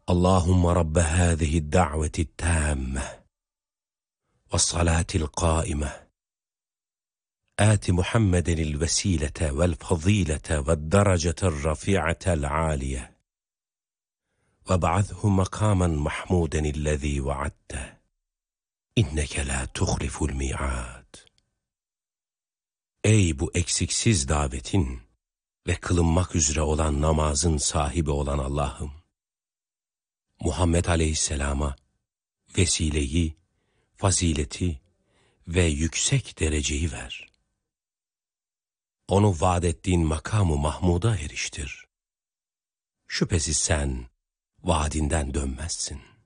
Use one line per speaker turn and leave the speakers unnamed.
Allahümme Rabbe hâzihi da'veti tâmme ve salâtil qâime آت محمد الوسيلة والفضيلة والدرجة الرفيعة العالية وابعثه مقاما محمودا الذي وعدته إنك لا تخلف الميعاد. Ey bu eksiksiz davetin ve kılınmak üzere olan namazın sahibi olan Allah'ım, Muhammed Aleyhisselam'a vesileyi, fazileti ve yüksek dereceyi ver. Onu vaad ettiğin makamı Mahmud'a eriştir. Şüphesiz sen vaadinden dönmezsin.